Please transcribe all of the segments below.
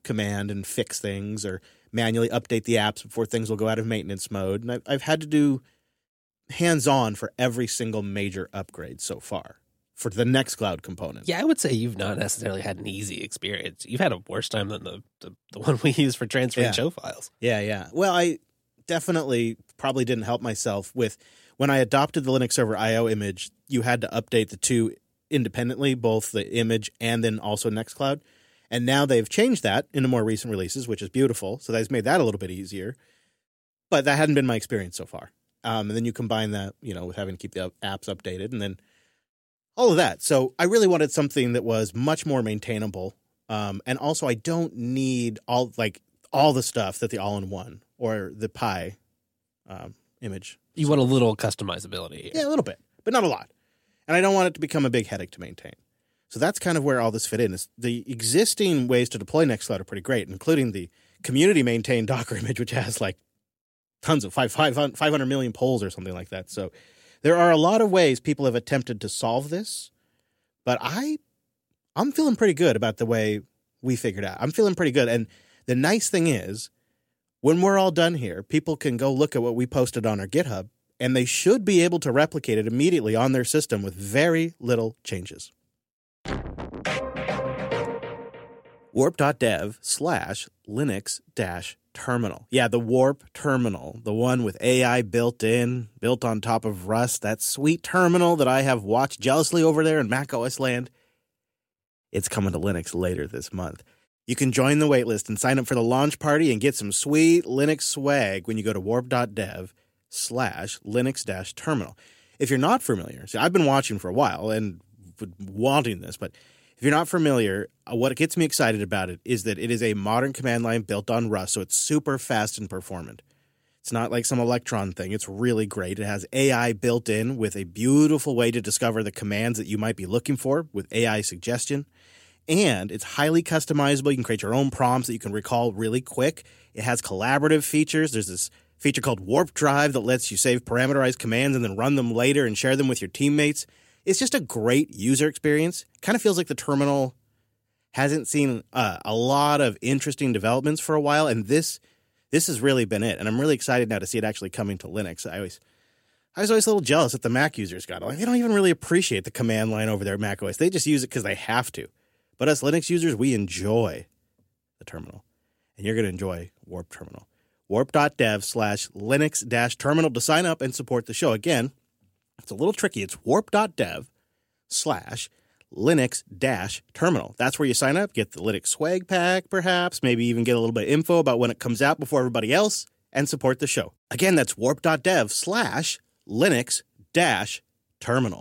command and fix things or manually update the apps before things will go out of maintenance mode. And I've had to do hands-on for every single major upgrade so far for the Nextcloud component. Yeah, I would say you've not necessarily had an easy experience. You've had a worse time than the one we use for transferring show files. Yeah. Well, I definitely probably didn't help myself with when I adopted the Linux Server IO image, you had to update the two independently, both the image and then also Nextcloud. And now they've changed that into more recent releases, which is beautiful. So that's made that a little bit easier. But that hadn't been my experience so far. And then you combine that, with having to keep the apps updated and then all of that. So I really wanted something that was much more maintainable. And also I don't need all the stuff that the all-in-one or the Pi image. You want a little customizability here. Yeah, a little bit, but not a lot. And I don't want it to become a big headache to maintain. So that's kind of where all this fit in. Is the existing ways to deploy Nextcloud are pretty great, including the community-maintained Docker image, which has tons of 500 million polls or something like that. So there are a lot of ways people have attempted to solve this, but I'm feeling pretty good about the way we figured out. I'm feeling pretty good. And the nice thing is, when we're all done here, people can go look at what we posted on our GitHub, and they should be able to replicate it immediately on their system with very little changes. warp.dev/Linux-terminal. Yeah, the Warp terminal, the one with AI built on top of Rust, that sweet terminal that I have watched jealously over there in macOS land. It's coming to Linux later this month. You can join the waitlist and sign up for the launch party and get some sweet Linux swag when you go to warp.dev/Linux-terminal. If you're not familiar, see, I've been watching for a while and wanting this, but if you're not familiar, what gets me excited about it is that it is a modern command line built on Rust, so it's super fast and performant. It's not like some Electron thing. It's really great. It has AI built in with a beautiful way to discover the commands that you might be looking for with AI suggestion. And it's highly customizable. You can create your own prompts that you can recall really quick. It has collaborative features. There's this feature called Warp Drive that lets you save parameterized commands and then run them later and share them with your teammates. It's just a great user experience. Kind of feels like the terminal hasn't seen a lot of interesting developments for a while, and this has really been it. And I'm really excited now to see it actually coming to Linux. I was always a little jealous that the Mac users got it. They don't even really appreciate the command line over there at macOS. They just use it because they have to. But us Linux users, we enjoy the terminal. And you're going to enjoy Warp Terminal. Warp.dev/Linux-terminal to sign up and support the show. Again, it's a little tricky. It's warp.dev/Linux-terminal. That's where you sign up, get the Linux swag pack, perhaps, maybe even get a little bit of info about when it comes out before everybody else, and support the show. Again, that's warp.dev/Linux-terminal.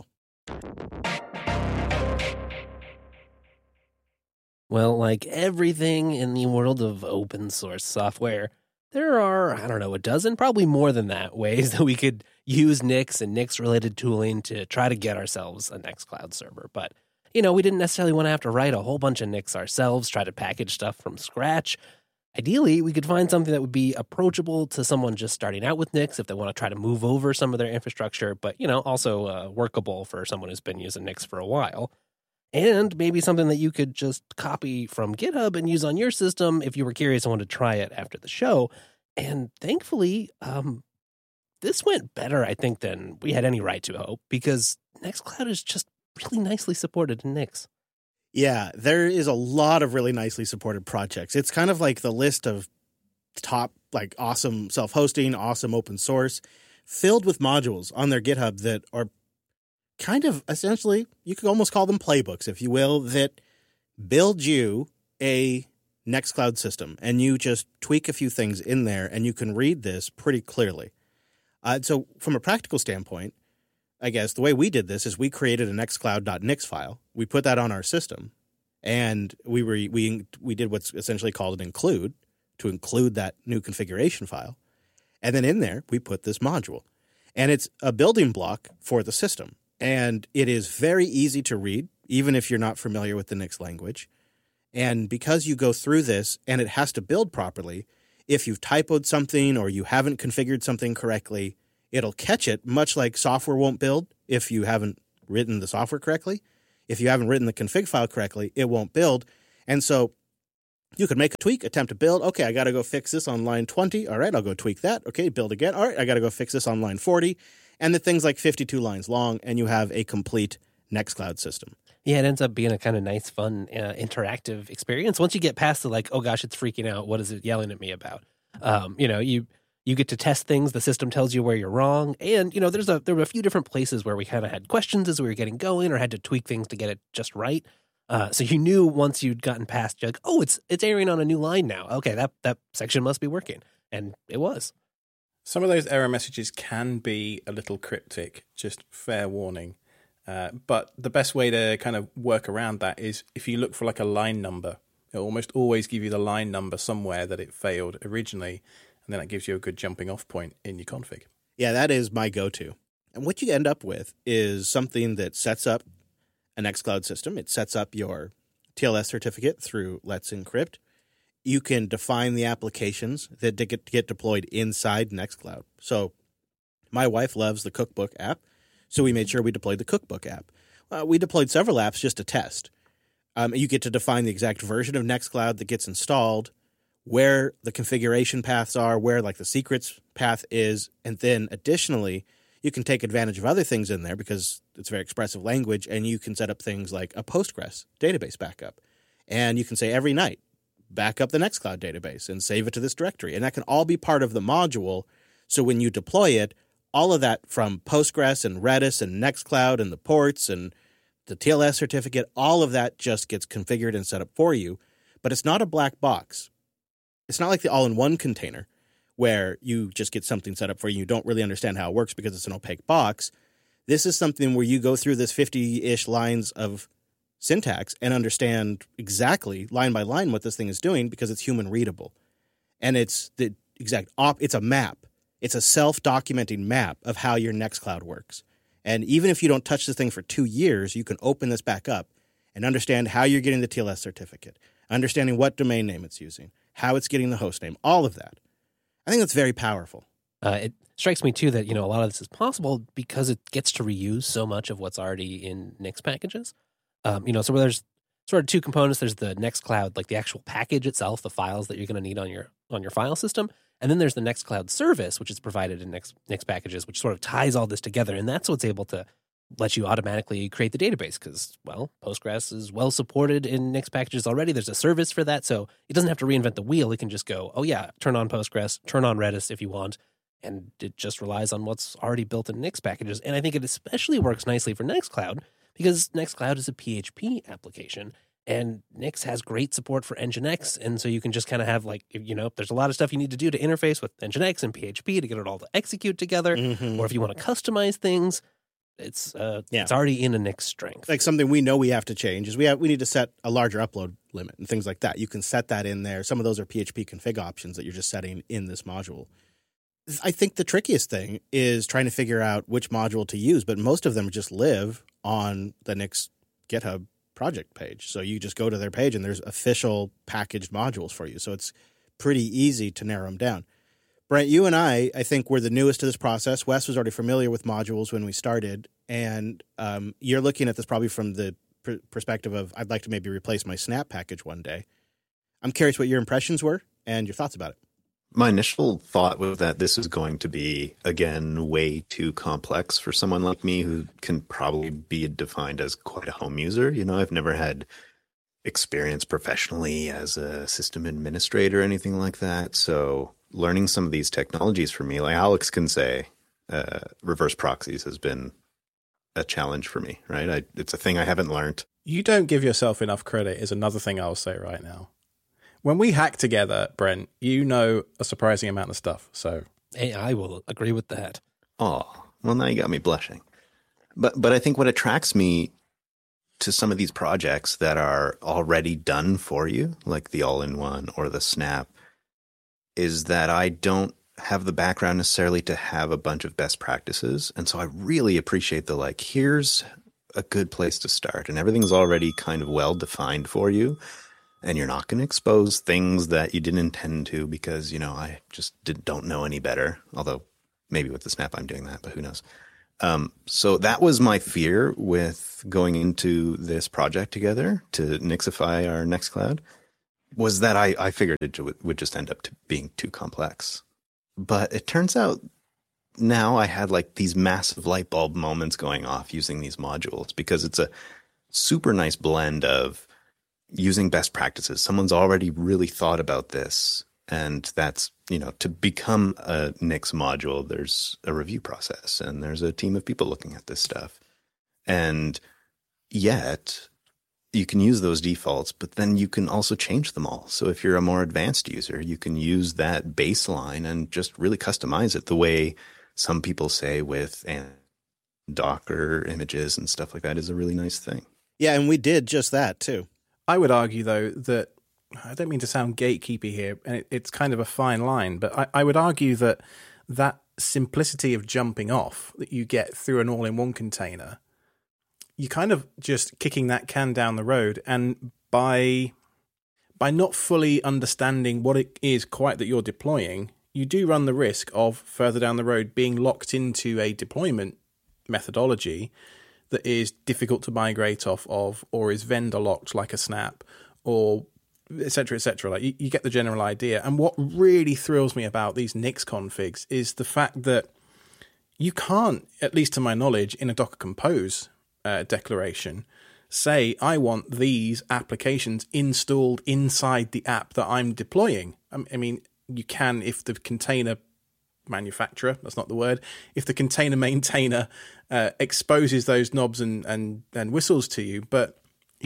Well, like everything in the world of open source software, there are, a dozen, probably more than that, ways that we could use Nix and Nix-related tooling to try to get ourselves a Nextcloud server. But, we didn't necessarily want to have to write a whole bunch of Nix ourselves, try to package stuff from scratch. Ideally, we could find something that would be approachable to someone just starting out with Nix if they want to try to move over some of their infrastructure, but, also workable for someone who's been using Nix for a while. And maybe something that you could just copy from GitHub and use on your system if you were curious and wanted to try it after the show. And thankfully, this went better, I think, than we had any right to hope, because Nextcloud is just really nicely supported in Nix. Yeah, there is a lot of really nicely supported projects. It's kind of like the list of top, awesome self-hosting, awesome open source, filled with modules on their GitHub that are kind of essentially, you could almost call them playbooks, if you will, that build you a Nextcloud system. And you just tweak a few things in there and you can read this pretty clearly. So from a practical standpoint, I guess the way we did this is we created a nextcloud.nix file. We put that on our system and we did what's essentially called an include to include that new configuration file. And then in there, we put this module. And it's a building block for the system. And it is very easy to read, even if you're not familiar with the Nix language. And because you go through this and it has to build properly, if you've typoed something or you haven't configured something correctly, it'll catch it, much like software won't build if you haven't written the software correctly. If you haven't written the config file correctly, it won't build. And so You could make a tweak, attempt to build. Okay, I got to go fix this on line 20. All right, I'll go tweak that. Okay, build again. All right, I got to go fix this on line 40. And the thing's like 52 lines long, and you have a complete Nextcloud system. Yeah, it ends up being a kind of nice, fun, interactive experience. Once you get past the like, oh gosh, it's freaking out. What is it yelling at me about? You get to test things. The system tells you where you're wrong. And, there were a few different places where we kind of had questions as we were getting going or had to tweak things to get it just right. So you knew once you'd gotten past, you're like, oh, it's airing on a new line now. Okay, that section must be working. And it was. Some of those error messages can be a little cryptic, just fair warning. But the best way to kind of work around that is if you look for like a line number, it'll almost always give you the line number somewhere that it failed originally. And then that gives you a good jumping off point in your config. Yeah, that is my go-to. And what you end up with is something that sets up an Nextcloud system. It sets up your TLS certificate through Let's Encrypt. You can define the applications that get deployed inside Nextcloud. So my wife loves the Cookbook app, so we made sure we deployed the Cookbook app. We deployed several apps just to test. You get to define the exact version of Nextcloud that gets installed, where the configuration paths are, where like the secrets path is, and then additionally, you can take advantage of other things in there because it's very expressive language, and you can set up things like a Postgres database backup. And you can say every night, back up the Nextcloud database and save it to this directory. And that can all be part of the module. So when you deploy it, all of that from Postgres and Redis and Nextcloud and the ports and the TLS certificate, all of that just gets configured and set up for you. But it's not a black box. It's not like the all-in-one container where you just get something set up for you. You don't really understand how it works because it's an opaque box. This is something where you go through this 50-ish lines of syntax and understand exactly line by line what this thing is doing because it's human readable. And it's the exact it's a map. It's a self-documenting map of how your Nextcloud works. And even if you don't touch this thing for 2 years, you can open this back up and understand how you're getting the TLS certificate, understanding what domain name it's using, how it's getting the host name, all of that. I think that's very powerful. It strikes me, too, that a lot of this is possible because it gets to reuse so much of what's already in Nix packages. So where there's sort of two components. There's the Nextcloud, like the actual package itself, the files that you're going to need on your file system. And then there's the Nextcloud service, which is provided in Nix packages, which sort of ties all this together. And that's what's able to let you automatically create the database because, well, Postgres is well supported in Nix packages already. There's a service for that. So it doesn't have to reinvent the wheel. It can just go, oh, yeah, turn on Postgres, turn on Redis if you want. And it just relies on what's already built in Nix packages. And I think it especially works nicely for Nextcloud because Nextcloud is a PHP application. And Nix has great support for Nginx. And so you can just kind of have there's a lot of stuff you need to do to interface with Nginx and PHP to get it all to execute together. Mm-hmm. Or if you want to customize things, it's already in a Nix strength. Like something we know we have to change is we need to set a larger upload limit and things like that. You can set that in there. Some of those are PHP config options that you're just setting in this module. I think the trickiest thing is trying to figure out which module to use, but most of them just live on the Nix GitHub project page. So you just go to their page and there's official packaged modules for you. So it's pretty easy to narrow them down. Brent, you and I think we're the newest to this process. Wes was already familiar with modules when we started, and you're looking at this probably from the perspective of I'd like to maybe replace my Snap package one day. I'm curious what your impressions were and your thoughts about it. My initial thought was that this is going to be, again, way too complex for someone like me who can probably be defined as quite a home user. I've never had experience professionally as a system administrator or anything like that. So learning some of these technologies for me, like Alex can say, reverse proxies has been a challenge for me, right? It's a thing I haven't learned. You don't give yourself enough credit is another thing I'll say right now. When we hack together, Brent, you know a surprising amount of stuff. So hey, I will agree with that. Oh, well, now you got me blushing. But I think what attracts me to some of these projects that are already done for you, like the All-in-One or the Snap, is that I don't have the background necessarily to have a bunch of best practices. And so I really appreciate the here's a good place to start. And everything's already kind of well defined for you. And you're not going to expose things that you didn't intend to because, I just don't know any better. Although maybe with the Snap I'm doing that, but who knows? So that was my fear with going into this project together to Nixify our Nextcloud. was that I figured it would just end up being too complex. But it turns out now I had like these massive light bulb moments going off using these modules, because it's a super nice blend of using best practices. Someone's already really thought about this. And that's, to become a Nix module, there's a review process and there's a team of people looking at this stuff. And yet you can use those defaults, but then you can also change them all. So if you're a more advanced user, you can use that baseline and just really customize it the way some people say with Docker images and stuff like that is a really nice thing. Yeah, and we did just that too. I would argue, though, that I don't mean to sound gatekeepy here, and it's kind of a fine line, but I would argue that simplicity of jumping off that you get through an all-in-one container, you kind of just kicking that can down the road, and by not fully understanding what it is quite that you're deploying, you do run the risk of further down the road being locked into a deployment methodology that is difficult to migrate off of, or is vendor locked like a Snap, or et cetera, et cetera. Like you get the general idea. And what really thrills me about these Nix configs is the fact that you can't, at least to my knowledge, in a Docker Compose declaration, say, I want these applications installed inside the app that I'm deploying. I mean, you can if the container manufacturer, that's not the word, if the container maintainer exposes those knobs and whistles to you. But,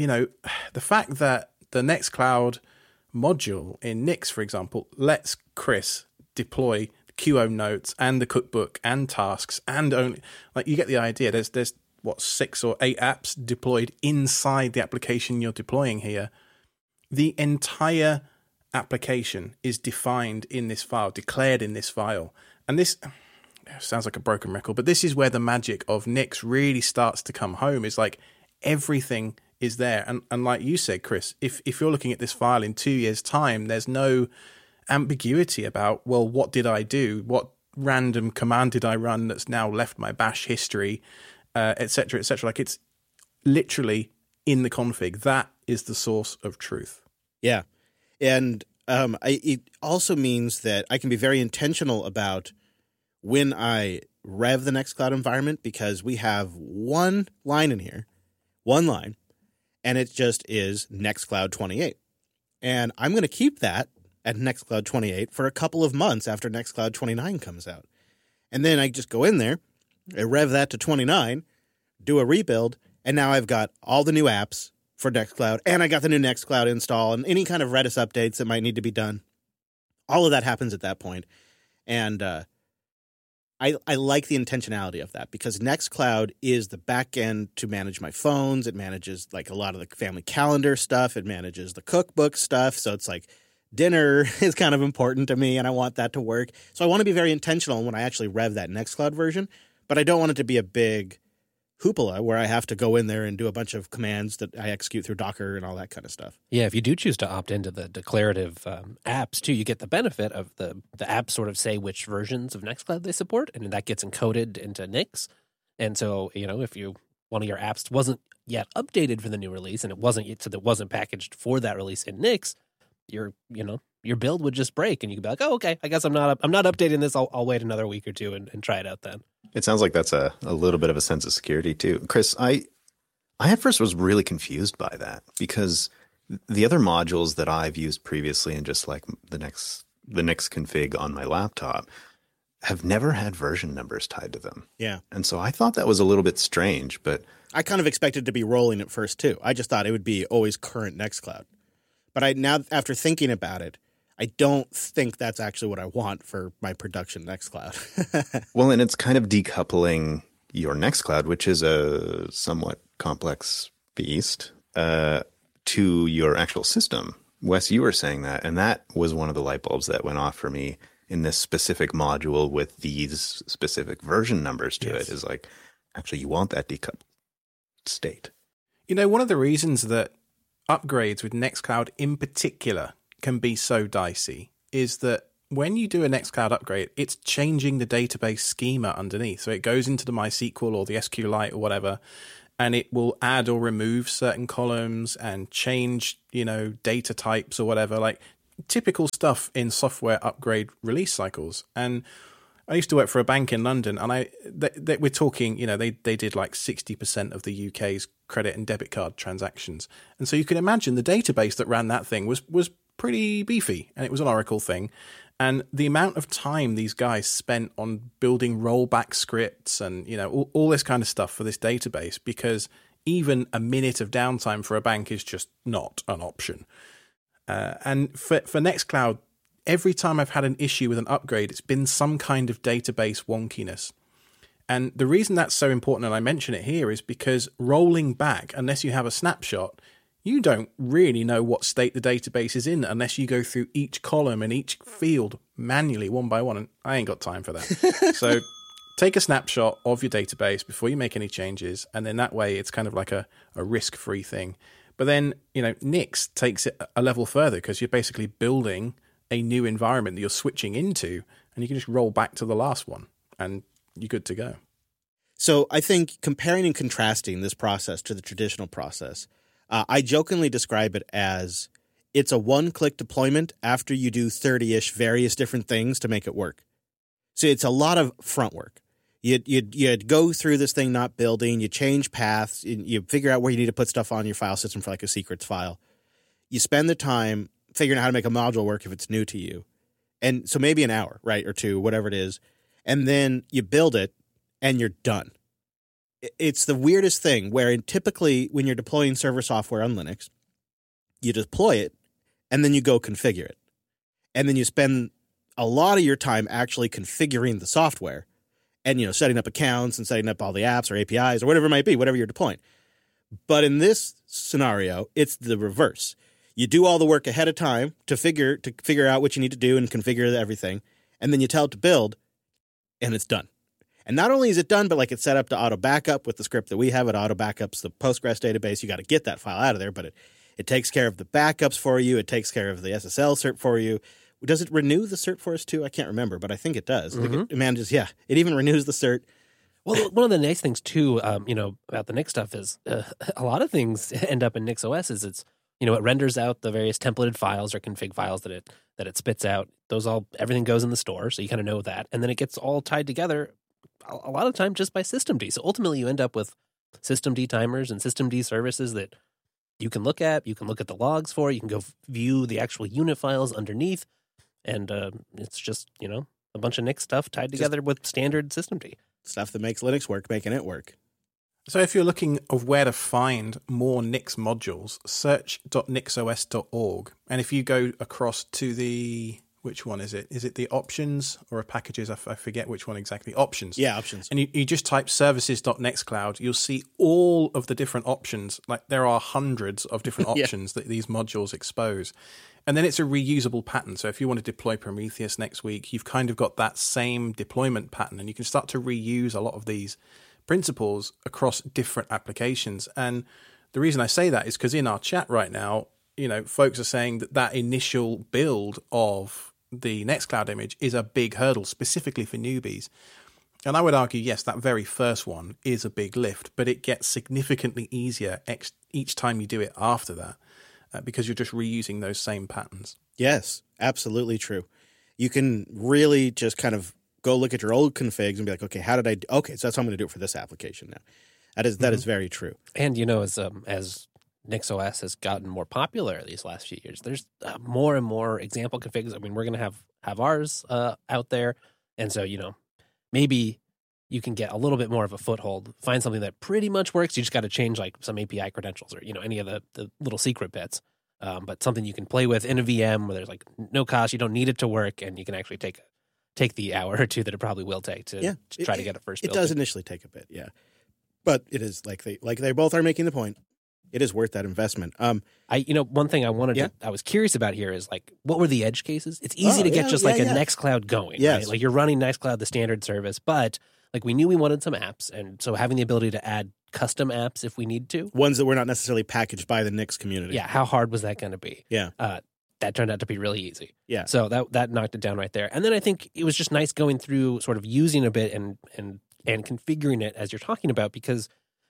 the fact that the Nextcloud module in Nix, for example, lets Chris deploy QO notes and the cookbook and tasks, and only, like, you get the idea. There's what, 6 or 8 apps deployed inside the application you're deploying here. The entire application is defined in this file, declared in this file. And this sounds like a broken record, but this is where the magic of Nix really starts to come home. Is like everything is there. And like you said, Chris, if you're looking at this file in 2 years' time, there's no ambiguity about, well, what did I do? What random command did I run that's now left my bash history, et cetera, et cetera. Like, it's literally in the config. That is the source of truth. Yeah. And it also means that I can be very intentional about when I rev the Nextcloud environment, because we have one line in here, and it just is Nextcloud 28. And I'm going to keep that at Nextcloud 28 for a couple of months after Nextcloud 29 comes out. And then I just go in there, I rev that to 29, do a rebuild, and now I've got all the new apps for Nextcloud, and I got the new Nextcloud install and any kind of Redis updates that might need to be done. All of that happens at that point. And I like the intentionality of that, because Nextcloud is the back end to manage my phones. It manages like a lot of the family calendar stuff. It manages the cookbook stuff. So it's like dinner is kind of important to me, and I want that to work. So I want to be very intentional when I actually rev that Nextcloud version, but I don't want it to be a big hoopla where I have to go in there and do a bunch of commands that I execute through Docker and all that kind of stuff. Yeah, if you do choose to opt into the declarative apps too, you get the benefit of the apps sort of say which versions of Nextcloud they support, and that gets encoded into Nix. And so, if one of your apps wasn't yet updated for the new release, and it wasn't packaged for that release in Nix, your build would just break, and you could be like, oh, okay, I guess I'm not updating this. I'll wait another week or two and try it out then. It sounds like that's a little bit of a sense of security too. Chris, I at first was really confused by that, because the other modules that I've used previously, and just like the Nix config on my laptop, have never had version numbers tied to them. Yeah. And so I thought that was a little bit strange, but I kind of expected to be rolling at first too. I just thought it would be always current Nextcloud. But now, after thinking about it, I don't think that's actually what I want for my production Nextcloud. Well, and it's kind of decoupling your Nextcloud, which is a somewhat complex beast, to your actual system. Wes, you were saying that, and that was one of the light bulbs that went off for me in this specific module with these specific version numbers to it. Is like, actually, you want that decoupled state. One of the reasons that upgrades with Nextcloud in particular can be so dicey is that when you do a Nextcloud upgrade, it's changing the database schema underneath. So it goes into the MySQL or the SQLite or whatever, and it will add or remove certain columns and change, data types or whatever, like typical stuff in software upgrade release cycles. And I used to work for a bank in London, and we're talking, they did like 60% of the UK's credit and debit card transactions. And so you can imagine the database that ran that thing was pretty beefy, and it was an Oracle thing. And the amount of time these guys spent on building rollback scripts and, all this kind of stuff for this database, because even a minute of downtime for a bank is just not an option. And for Nextcloud, every time I've had an issue with an upgrade, it's been some kind of database wonkiness. And the reason that's so important, and I mention it here, is because rolling back, unless you have a snapshot, you don't really know what state the database is in unless you go through each column and each field manually, one by one. And I ain't got time for that. So take a snapshot of your database before you make any changes. And then that way it's kind of like a risk-free thing. But then, Nix takes it a level further, because you're basically building a new environment that you're switching into, and you can just roll back to the last one and you're good to go. So I think comparing and contrasting this process to the traditional process, I jokingly describe it as it's a one-click deployment after you do 30-ish various different things to make it work. So it's a lot of front work. You'd go through this thing not building, you change paths, you figure out where you need to put stuff on your file system for like a secrets file. You spend the time figuring out how to make a module work if it's new to you. And so maybe an hour, right, or two, whatever it is. And then you build it and you're done. It's the weirdest thing where typically when you're deploying server software on Linux, you deploy it and then you go configure it. And then you spend a lot of your time actually configuring the software and, setting up accounts and setting up all the apps or APIs or whatever it might be, whatever you're deploying. But in this scenario, it's the reverse. You do all the work ahead of time to figure out what you need to do and configure everything. And then you tell it to build and it's done. And not only is it done, but like it's set up to auto backup with the script that we have. It auto backups the Postgres database. You got to get that file out of there, but it takes care of the backups for you. It takes care of the SSL cert for you. Does it renew the cert for us too? I can't remember, but I think it does. Mm-hmm. It manages, it even renews the cert. Well, one of the nice things too, about the Nix stuff is a lot of things end up in Nix OS is it renders out the various templated files or config files that it spits out. Everything goes in the store, so you kind of know that, and then it gets all tied together a lot of time just by systemd. So ultimately, you end up with systemd timers and systemd services that you can look at. You can look at the logs for. You can go view the actual unit files underneath, and it's just a bunch of Nix stuff tied together with standard systemd. Stuff that makes Linux work, making it work. So if you're looking of where to find more Nix modules, search.nixos.org. And if you go across to which one is it? Is it the options or packages? I forget which one exactly. Options. Yeah, options. And you just type services.nextcloud. You'll see all of the different options. Like there are hundreds of different options that these modules expose. And then it's a reusable pattern. So if you want to deploy Prometheus next week, you've kind of got that same deployment pattern, and you can start to reuse a lot of these principles across different applications. And the reason I say that is because in our chat right now, folks are saying that initial build of the Nextcloud image is a big hurdle, specifically for newbies. And I would argue, yes, that very first one is a big lift, but it gets significantly easier each time you do it after that, because you're just reusing those same patterns. Yes, absolutely true. You can really just kind of go look at your old configs and be like, okay, so that's how I'm going to do it for this application now. That is very true. And, as NixOS has gotten more popular these last few years, there's more and more example configs. I mean, we're going to have ours out there. And so, maybe you can get a little bit more of a foothold, find something that pretty much works. You just got to change like some API credentials or, any of the little secret bits. But something you can play with in a VM where there's like no cost, you don't need it to work, and you can actually take the hour or two that it probably will take to try to get it first built. It does initially take a bit, yeah. But it is like they both are making the point. It is worth that investment. One thing I was curious about here is like, what were the edge cases? It's easy to get a Nextcloud going, right? Like you're running Nextcloud, the standard service, but like we knew we wanted some apps, and so having the ability to add custom apps if we need to. Ones that were not necessarily packaged by the Nix community. Yeah, how hard was that going to be? Yeah. That turned out to be really easy. Yeah. So that knocked it down right there. And then I think it was just nice going through sort of using a bit and configuring it as you're talking about, because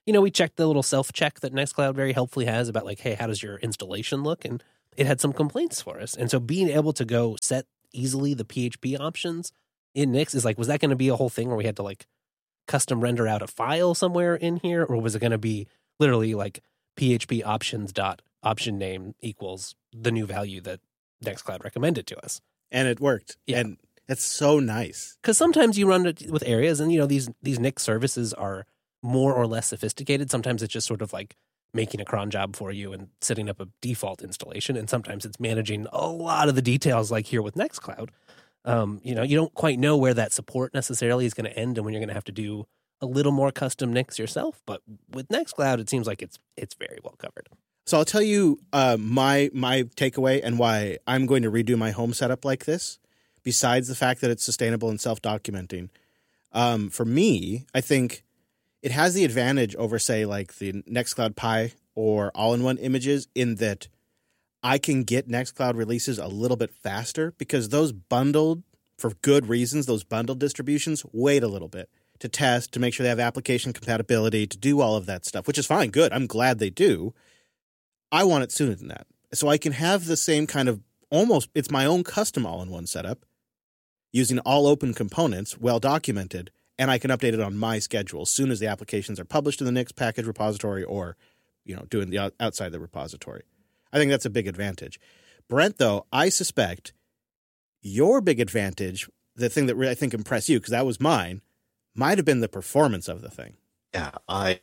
we checked the little self-check that Nextcloud very helpfully has about like, hey, how does your installation look? And it had some complaints for us. And so being able to go set easily the PHP options in Nix is like, was that going to be a whole thing where we had to like custom render out a file somewhere in here? Or was it going to be literally like PHP options dot option name equals the new value that Nextcloud recommended to us? And it worked. Yeah. And it's so nice. Because sometimes you run it with areas and, these Nix services are more or less sophisticated. Sometimes it's just sort of like making a cron job for you and setting up a default installation. And sometimes it's managing a lot of the details like here with Nextcloud. You don't quite know where that support necessarily is going to end and when you're going to have to do a little more custom Nix yourself. But with Nextcloud, it seems like it's very well covered. So I'll tell you my takeaway and why I'm going to redo my home setup like this, besides the fact that it's sustainable and self-documenting. For me, I think it has the advantage over, say, like the Nextcloud Pi or all-in-one images in that I can get Nextcloud releases a little bit faster because those bundled, for good reasons, those bundled distributions wait a little bit to test, to make sure they have application compatibility, to do all of that stuff, which is fine, good. I'm glad they do. I want it sooner than that. So I can have the same kind of it's my own custom all-in-one setup using all open components, well documented, and I can update it on my schedule as soon as the applications are published in the Nix package repository or, doing the outside the repository. I think that's a big advantage. Brent, though, I suspect your big advantage, the thing that really I think impressed you, because that was mine, might have been the performance of the thing. Yeah,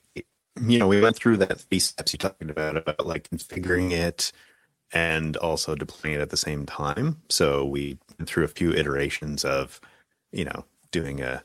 we went through that 3 steps you talked about like configuring it and also deploying it at the same time. So we went through a few iterations of, doing a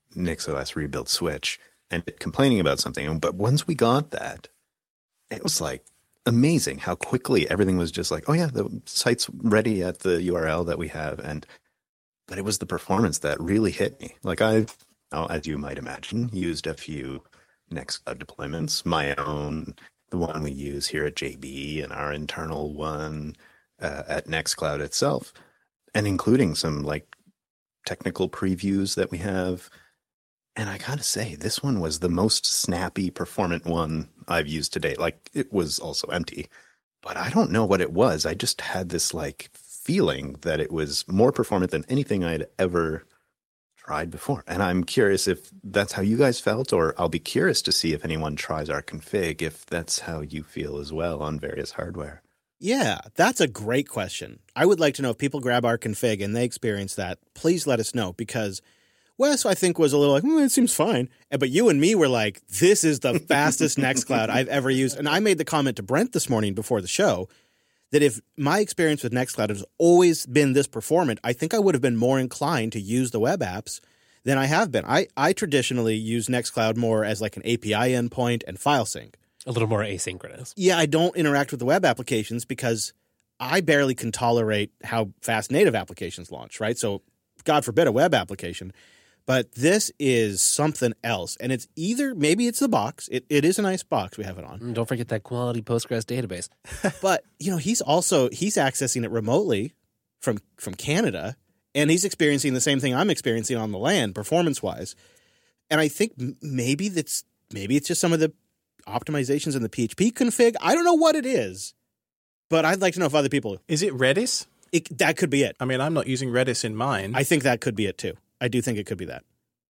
NixOS rebuild switch and complaining about something. But once we got that, it was like amazing how quickly everything was just like, oh yeah, the site's ready at the URL that we have. But it was the performance that really hit me. Like I've, as you might imagine, used a few Nextcloud deployments, my own, the one we use here at JB, and our internal one at Nextcloud itself, and including some like technical previews that we have. And I gotta say, this one was the most snappy, performant one I've used to date. Like, it was also empty, but I don't know what it was. I just had this like feeling that it was more performant than anything I'd ever tried before. And I'm curious if that's how you guys felt, or I'll be curious to see if anyone tries our config, if that's how you feel as well on various hardware. Yeah, that's a great question. I would like to know if people grab our config and they experience that. Please let us know, because Wes, I think, was a little like, it seems fine. But you and me were like, this is the fastest Nextcloud I've ever used. And I made the comment to Brent this morning before the show that if my experience with Nextcloud has always been this performant, I think I would have been more inclined to use the web apps than I have been. I traditionally use Nextcloud more as like an API endpoint and file sync. A little more asynchronous. Yeah, I don't interact with the web applications because I barely can tolerate how fast native applications launch, right? So God forbid a web application. But this is something else. And it's either, maybe it's the box. It is a nice box we have it on. Don't forget that quality Postgres database. But, he's accessing it remotely from Canada, and he's experiencing the same thing I'm experiencing on the land, performance-wise. And I think maybe it's just some of the optimizations in the PHP config. I don't know what it is, but I'd like to know if other people... Is it Redis? That could be it. I mean, I'm not using Redis in mine. I think that could be it, too. I do think it could be that.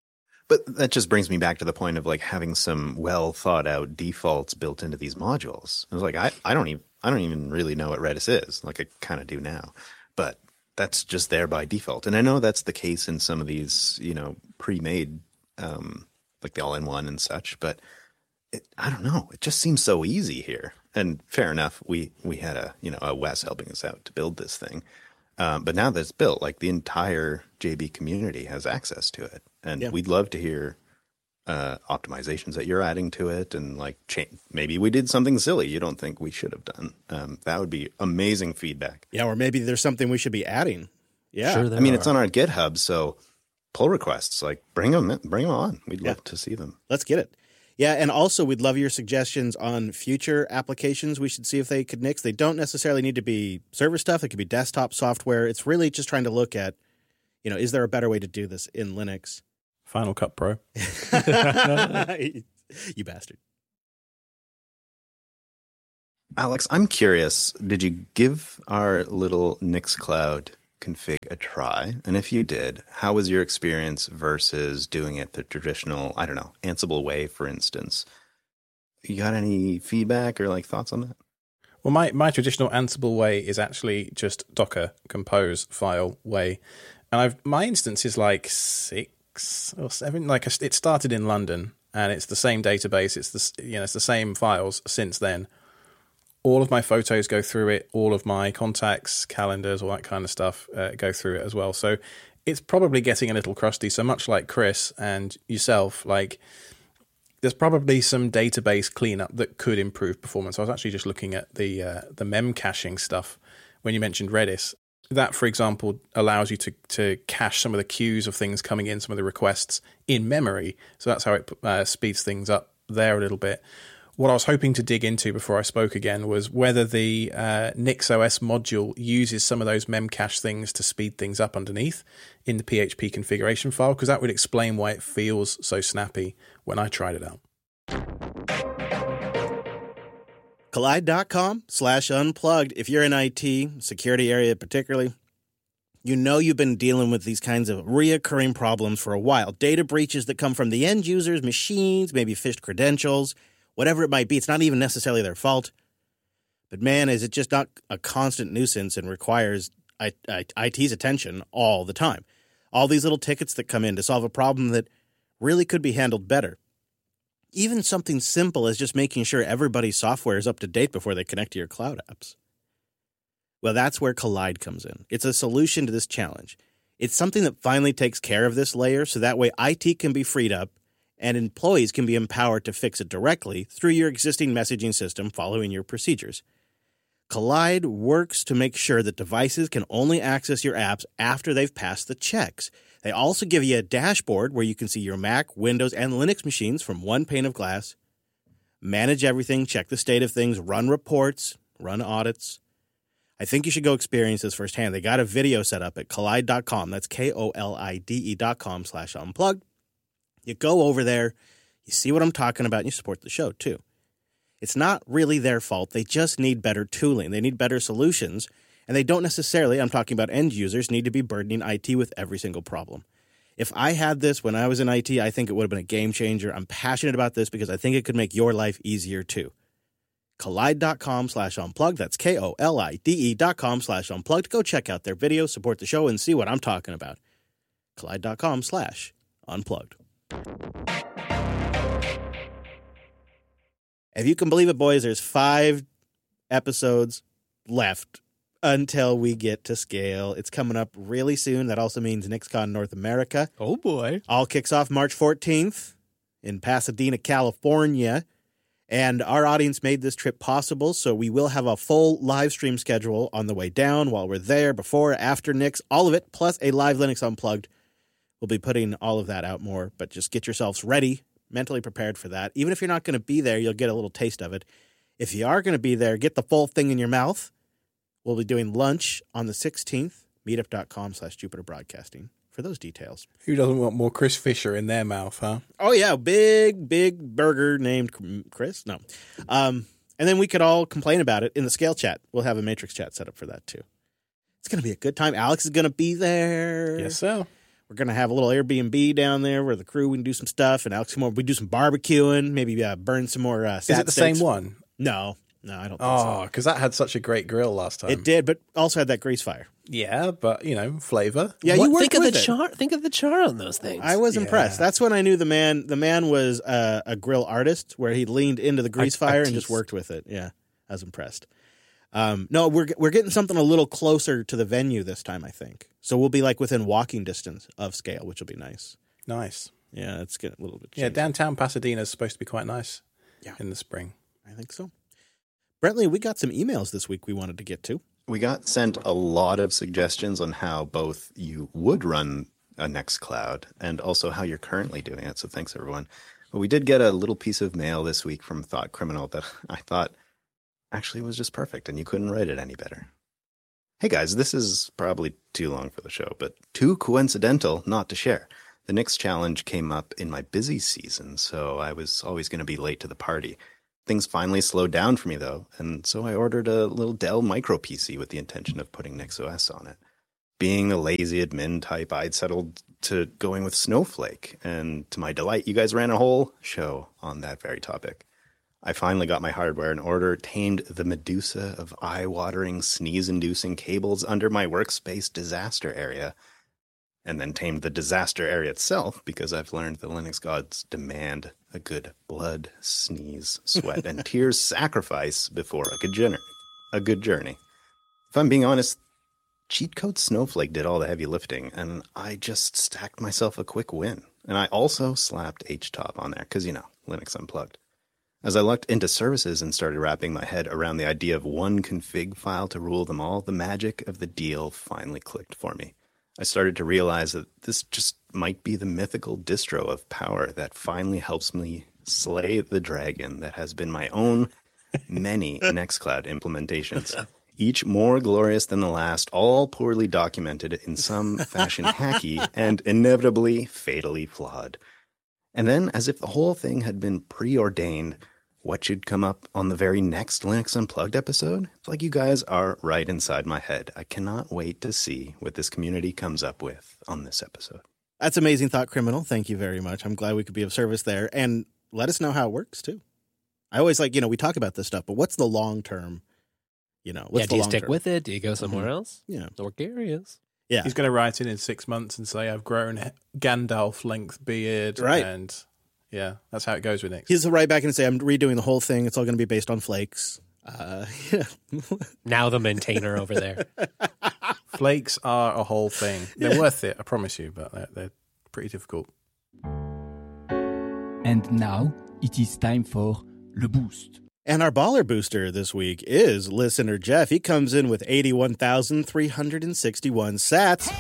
But that just brings me back to the point of like having some well thought out defaults built into these modules. I was like, I don't even really know what Redis is. Like I kind of do now, but that's just there by default. And I know that's the case in some of these, pre-made, like the all-in-one and such, but I don't know. It just seems so easy here. And fair enough. We had a Wes helping us out to build this thing. But now that it's built, like the entire JB community has access to it. And we'd love to hear optimizations that you're adding to it. And like maybe we did something silly you don't think we should have done. That would be amazing feedback. Yeah, or maybe there's something we should be adding. Yeah. Sure, it's on our GitHub. So pull requests, like bring them on. We'd love to see them. Let's get it. Yeah, and also we'd love your suggestions on future applications we should see if they could Nix. They don't necessarily need to be server stuff. It could be desktop software. It's really just trying to look at, is there a better way to do this in Linux? Final Cut Pro. You bastard. Alex, I'm curious, did you give our little Nixcloud config a try? And if you did, how was your experience versus doing it the traditional, I don't know, Ansible way, for instance? You got any feedback or like thoughts on that? Well, my traditional Ansible way is actually just Docker compose file way. And my instance is like 6 or 7. Like it started in London, and it's the same database. It's the same files since then. All of my photos go through it. All of my contacts, calendars, all that kind of stuff go through it as well. So it's probably getting a little crusty. So much like Chris and yourself, like there's probably some database cleanup that could improve performance. I was actually just looking at the mem caching stuff when you mentioned Redis. That, for example, allows you to cache some of the queues of things coming in, some of the requests in memory. So that's how it speeds things up there a little bit. What I was hoping to dig into before I spoke again was whether the NixOS module uses some of those memcache things to speed things up underneath in the PHP configuration file, because that would explain why it feels so snappy when I tried it out. Collide.com/unplugged. If you're in IT, security area particularly, you know you've been dealing with these kinds of reoccurring problems for a while. Data breaches that come from the end user's machines, maybe phished credentials, whatever it might be. It's not even necessarily their fault. But man, is it just not a constant nuisance and requires IT's attention all the time. All these little tickets that come in to solve a problem that really could be handled better. Even something simple as just making sure everybody's software is up to date before they connect to your cloud apps. Well, that's where Collide comes in. It's a solution to this challenge. It's something that finally takes care of this layer so that way IT can be freed up and employees can be empowered to fix it directly through your existing messaging system following your procedures. Collide works to make sure that devices can only access your apps after they've passed the checks. They also give you a dashboard where you can see your Mac, Windows, and Linux machines from one pane of glass, manage everything, check the state of things, run reports, run audits. I think you should go experience this firsthand. They got a video set up at collide.com. That's KOLIDE.com/unplugged. You go over there, you see what I'm talking about, and you support the show, too. It's not really their fault. They just need better tooling. They need better solutions, and they don't necessarily, I'm talking about end users, need to be burdening IT with every single problem. If I had this when I was in IT, I think it would have been a game changer. I'm passionate about this because I think it could make your life easier, too. Collide.com/unplugged. That's KOLIDE.com/unplugged. Go check out their video, support the show, and see what I'm talking about. Collide.com/unplugged. If you can believe it, boys, there's 5 episodes left until we get to scale. It's coming up really soon. That also means NixCon North America. Oh, boy. All kicks off March 14th in Pasadena, California. And our audience made this trip possible, so we will have a full live stream schedule on the way down while we're there, before, after Nix, all of it, plus a live Linux Unplugged. We'll be putting all of that out more, but just get yourselves ready, mentally prepared for that. Even if you're not going to be there, you'll get a little taste of it. If you are going to be there, get the full thing in your mouth. We'll be doing lunch on the 16th, meetup.com/Jupiter Broadcasting for those details. Who doesn't want more Chris Fisher in their mouth, huh? Oh, yeah, big burger named Chris? No. And then we could all complain about it in the Scale chat. We'll have a Matrix chat set up for that, too. It's going to be a good time. Alex is going to be there. Yes, sir. We're going to have a little Airbnb down there where the crew can do some stuff, and Alex, we do some barbecuing, maybe burn some more Is it the same one? No, I don't think so. Oh, because that had such a great grill last time. It did, but also had that grease fire. Yeah, but, flavor. Yeah, you worked Think of with the it. char. Think of the char on those things. I was impressed. That's when I knew the man. The man was a grill artist, where he leaned into the grease fire and just worked with it. Yeah, I was impressed. No, we're getting something a little closer to the venue this time, I think. So we'll be like within walking distance of Scale, which will be nice. Nice. Yeah, it's getting a little bit. Yeah, downtown Pasadena is supposed to be quite nice. Yeah. In the spring. I think so. Brentley, we got some emails this week we wanted to get to. We got sent a lot of suggestions on how both you would run a Nextcloud and also how you're currently doing it. So thanks, everyone. But we did get a little piece of mail this week from Thought Criminal that I thought actually was just perfect, and you couldn't write it any better. Hey guys, this is probably too long for the show, but too coincidental not to share. The Nix challenge came up in my busy season, so I was always going to be late to the party. Things finally slowed down for me, though, and so I ordered a little Dell Micro PC with the intention of putting NixOS on it. Being the lazy admin type, I'd settled to going with Snowflake, and to my delight, you guys ran a whole show on that very topic. I finally got my hardware in order, tamed the Medusa of eye-watering, sneeze-inducing cables under my workspace disaster area, and then tamed the disaster area itself because I've learned the Linux gods demand a good blood, sneeze, sweat, and tears sacrifice before a good journey. If I'm being honest, Cheat Code Snowflake did all the heavy lifting, and I just stacked myself a quick win. And I also slapped HTOP on there because, Linux Unplugged. As I looked into services and started wrapping my head around the idea of one config file to rule them all, the magic of the deal finally clicked for me. I started to realize that this just might be the mythical distro of power that finally helps me slay the dragon that has been my own many Nextcloud implementations. Each more glorious than the last, all poorly documented in some fashion hacky and inevitably fatally flawed. And then, as if the whole thing had been preordained, what should come up on the very next Linux Unplugged episode? It's like you guys are right inside my head. I cannot wait to see what this community comes up with on this episode. That's amazing, Thought Criminal. Thank you very much. I'm glad we could be of service there. And let us know how it works, too. I always we talk about this stuff, but what's the long term? Do you stick with it? Do you go somewhere else? Yeah. Or curious. Yeah. He's going to write in 6 months and say, I've grown Gandalf-length beard. Right. And yeah, that's how it goes with Nix. He'll write back and say, I'm redoing the whole thing. It's all going to be based on flakes. Now the maintainer over there. Flakes are a whole thing. They're worth it, I promise you, but they're pretty difficult. And now it is time for Le Boost. And our baller booster this week is listener Jeff. He comes in with 81,361 sats.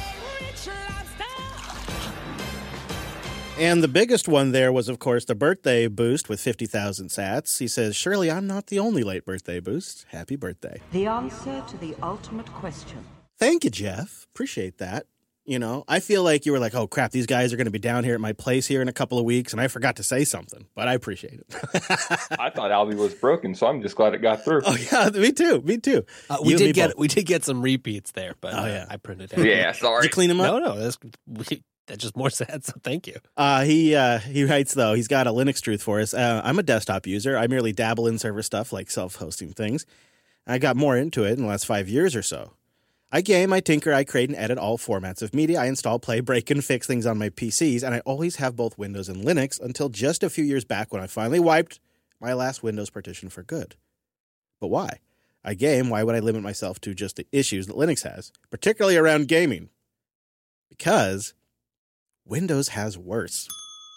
And the biggest one there was, of course, the birthday boost with 50,000 sats. He says, surely I'm not the only late birthday boost. Happy birthday. The answer to the ultimate question. Thank you, Jeff. Appreciate that. I feel like you were like, oh, crap, these guys are going to be down here at my place here in a couple of weeks, and I forgot to say something, but I appreciate it. I thought Albie was broken, so I'm just glad it got through. Oh, yeah, me too. Me too. We did get some repeats there, but I printed it out. Yeah, sorry. Did you clean them up? No, that's just more sad, so thank you. He writes, though, he's got a Linux truth for us. I'm a desktop user. I merely dabble in server stuff like self-hosting things. I got more into it in the last 5 years or so. I game, I tinker, I create and edit all formats of media. I install, play, break, and fix things on my PCs, and I always have both Windows and Linux until just a few years back when I finally wiped my last Windows partition for good. But why? I game, why would I limit myself to just the issues that Linux has, particularly around gaming? Because Windows has worse.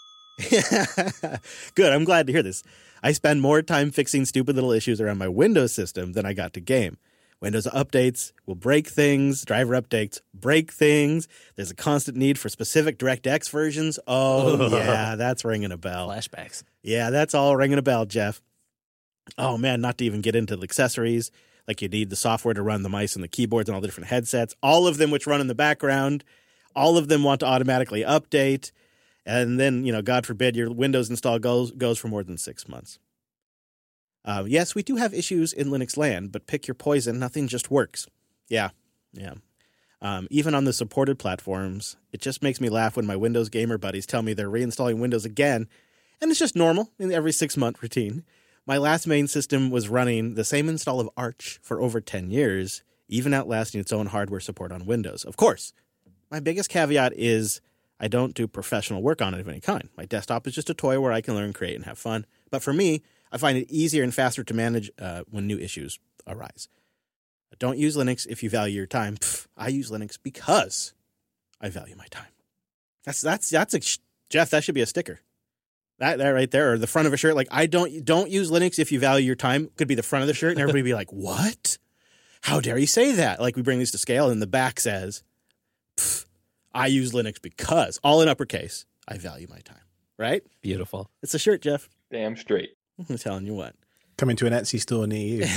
Good, I'm glad to hear this. I spend more time fixing stupid little issues around my Windows system than I got to game. Windows updates will break things. Driver updates break things. There's a constant need for specific DirectX versions. Oh, yeah, that's ringing a bell. Flashbacks. Yeah, that's all ringing a bell, Jeff. Oh, man, not to even get into the accessories. Like you need the software to run the mice and the keyboards and all the different headsets. All of them which run in the background. All of them want to automatically update. And then, God forbid, your Windows install goes for more than 6 months. Yes, we do have issues in Linux land, but pick your poison. Nothing just works. Yeah. Even on the supported platforms, it just makes me laugh when my Windows gamer buddies tell me they're reinstalling Windows again, and it's just normal in every 6-month routine. My last main system was running the same install of Arch for over 10 years, even outlasting its own hardware support on Windows. Of course, my biggest caveat is I don't do professional work on it of any kind. My desktop is just a toy where I can learn, create, and have fun. But for me, I find it easier and faster to manage when new issues arise. Don't use Linux if you value your time. I use Linux because I value my time. That's Jeff. That should be a sticker. That right there, or the front of a shirt. Like I don't use Linux if you value your time. Could be the front of the shirt, and everybody be like, "What? How dare you say that?" Like we bring these to scale, and the back says, "I use Linux because," all in uppercase, I value my time. Right? Beautiful. It's a shirt, Jeff. Damn straight. I'm telling you what. Coming to an Etsy store near you.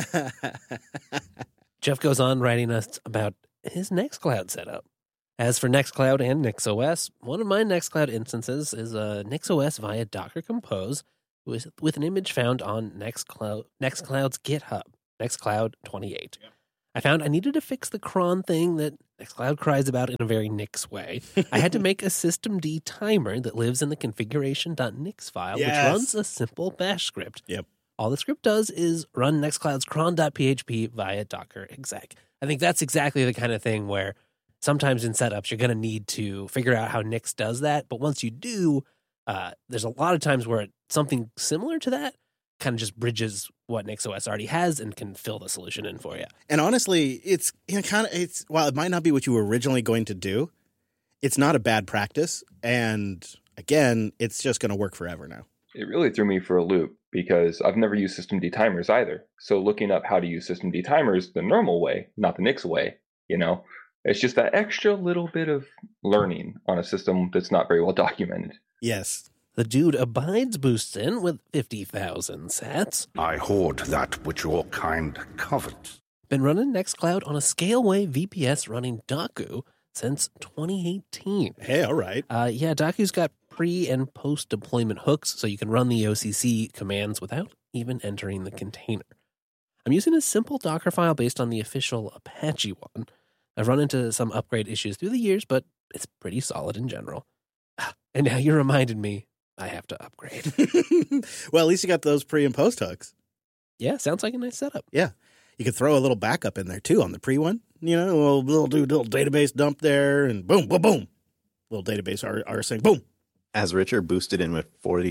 Jeff goes on writing us about his Nextcloud setup. As for Nextcloud and NixOS, one of my Nextcloud instances is NixOS via Docker Compose with an image found on Nextcloud's GitHub, Nextcloud 28. Yep. I found I needed to fix the cron thing that Nextcloud cries about in a very Nix way. I had to make a systemd timer that lives in the configuration.nix file, which runs a simple bash script. Yep. All the script does is run Nextcloud's cron.php via Docker exec. I think that's exactly the kind of thing where sometimes in setups, you're going to need to figure out how Nix does that. But once you do, there's a lot of times where something similar to that kind of just bridges what NixOS already has and can fill the solution in for you. And honestly, it's while it might not be what you were originally going to do, it's not a bad practice. And again, it's just going to work forever now. It really threw me for a loop because I've never used systemd timers either. So looking up how to use systemd timers the normal way, not the Nix way, it's just that extra little bit of learning on a system that's not very well documented. Yes. The dude abides boosts in with 50,000 sats. I hoard that which your kind covets. Been running Nextcloud on a Scaleway VPS running Daku since 2018. Hey, all right. Daku's got pre- and post-deployment hooks, so you can run the OCC commands without even entering the container. I'm using a simple Docker file based on the official Apache one. I've run into some upgrade issues through the years, but it's pretty solid in general. And now you reminded me I have to upgrade. Well, at least you got those pre and post hooks. Yeah, sounds like a nice setup. Yeah. You could throw a little backup in there, too, on the pre one. A little database dump there, and boom, boom, boom. Little database rsync, boom. As Richard boosted in with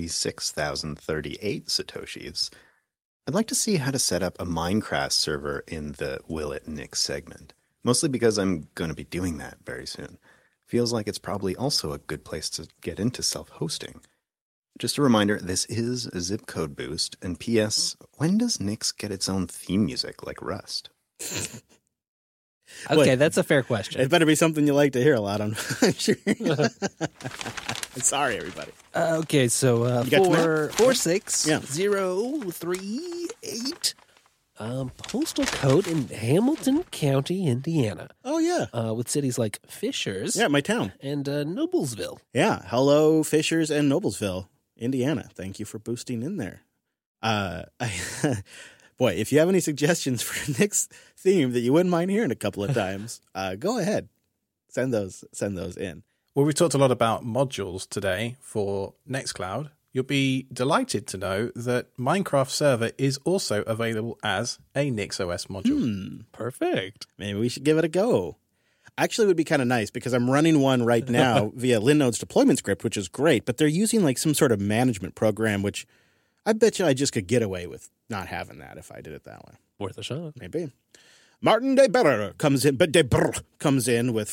46,038 Satoshis, I'd like to see how to set up a Minecraft server in the Will It Nix segment. Mostly because I'm going to be doing that very soon. Feels like it's probably also a good place to get into self-hosting. Just a reminder, this is a zip code boost, and P.S., when does Nix get its own theme music like Rust? Okay, that's a fair question. It better be something you like to hear a lot, I'm sure. Sorry, everybody. Okay, so You got 46038, postal code in Hamilton County, Indiana. Oh, yeah. With cities like Fishers. Yeah, my town. And Noblesville. Yeah. Hello, Fishers and Noblesville, Indiana. Thank you for boosting in there. Boy, if you have any suggestions for Nick's theme that you wouldn't mind hearing a couple of times, go ahead. Send those in. Well, we talked a lot about modules today for Nextcloud. You'll be delighted to know that Minecraft Server is also available as a NixOS module. Perfect. Maybe we should give it a go. Actually, it would be kind of nice because I'm running one right now via Linode's deployment script, which is great, but they're using like some sort of management program, which I bet you I just could get away with not having that if I did it that way. Worth a shot. Maybe. Martin de Berre comes in with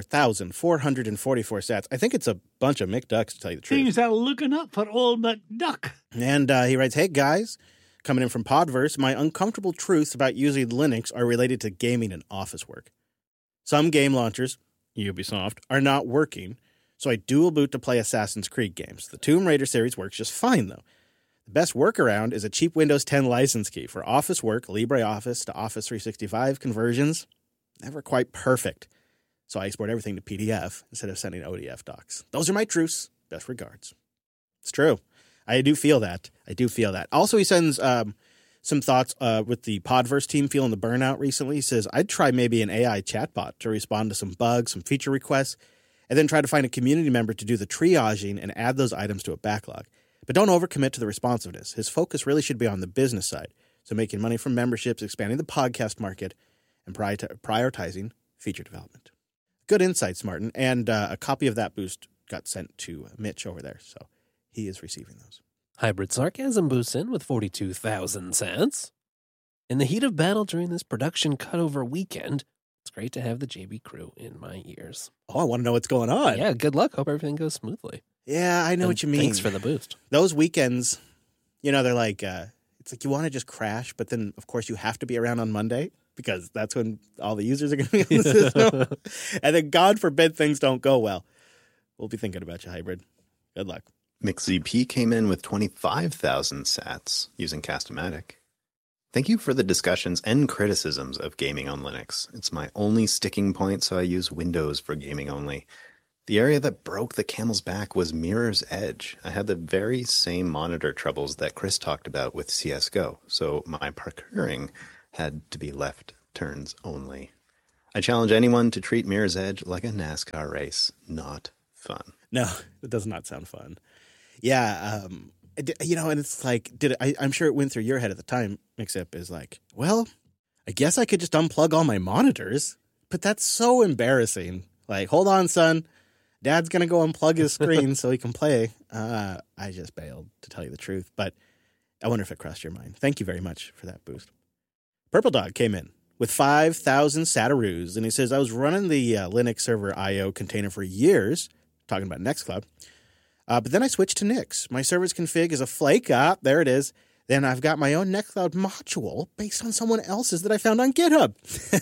44,444 sats. I think it's a bunch of McDucks, to tell you the truth. Things are looking up for old McDuck. And he writes, hey, guys, coming in from Podverse, my uncomfortable truths about using Linux are related to gaming and office work. Some game launchers, Ubisoft, are not working, so I dual boot to play Assassin's Creed games. The Tomb Raider series works just fine, though. The best workaround is a cheap Windows 10 license key for office work, LibreOffice to Office 365 conversions. Never quite perfect. So I export everything to PDF instead of sending ODF docs. Those are my truths. Best regards. It's true. I do feel that. Also, he sends some thoughts with the Podverse team feeling the burnout recently. He says, I'd try maybe an AI chatbot to respond to some bugs, some feature requests, and then try to find a community member to do the triaging and add those items to a backlog. But don't overcommit to the responsiveness. His focus really should be on the business side. So making money from memberships, expanding the podcast market, and prioritizing feature development. Good insights, Martin. And a copy of that boost got sent to Mitch over there. So he is receiving those. Hybrid Sarcasm boosts in with 42,000 sats. In the heat of battle during this production cutover weekend, it's great to have the JB crew in my ears. Oh, I want to know what's going on. Yeah, good luck. Hope everything goes smoothly. Yeah, I know what you mean. Thanks for the boost. Those weekends, they're like, it's like you want to just crash, but then, of course, you have to be around on Monday because that's when all the users are going to be on the system. And then, God forbid, things don't go well. We'll be thinking about you, Hybrid. Good luck. MixZP came in with 25,000 sats using Cast-O-Matic. Thank you for the discussions and criticisms of gaming on Linux. It's my only sticking point, so I use Windows for gaming only. The area that broke the camel's back was Mirror's Edge. I had the very same monitor troubles that Chris talked about with CSGO, so my parkouring had to be left turns only. I challenge anyone to treat Mirror's Edge like a NASCAR race. Not fun. No, it does not sound fun. Yeah, you know, and it's like, I'm sure it went through your head at the time, Mixup, is like, well, I guess I could just unplug all my monitors, but that's so embarrassing. Like, hold on, son. Dad's going to go unplug his screen so he can play. I just bailed, to tell you the truth, but I wonder if it crossed your mind. Thank you very much for that boost. Purple Dog came in with 5,000 sataroos, and he says, I was running the Linux server IO container for years, talking about Nextcloud, but then I switched to Nix. My server's config is a flake. There it is. Then I've got my own Nextcloud module based on someone else's that I found on GitHub.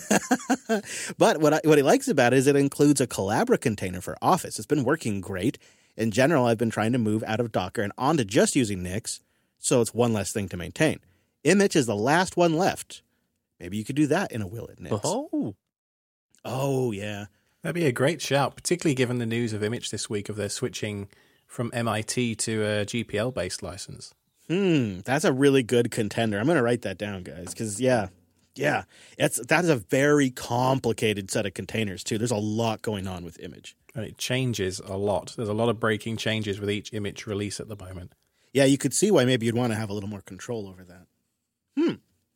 But what he likes about it is it includes a Collabora container for Office. It's been working great. In general, I've been trying to move out of Docker and onto just using Nix, so it's one less thing to maintain. Image is the last one left. Maybe you could do that in a Will It Nix. Oh, yeah. That'd be a great shout, particularly given the news of Image this week of their switching from MIT to a GPL-based license. That's a really good contender. I'm going to write that down, guys, because, that is a very complicated set of containers, too. There's a lot going on with Image. And it changes a lot. There's a lot of breaking changes with each Image release at the moment. Yeah, you could see why maybe you'd want to have a little more control over that.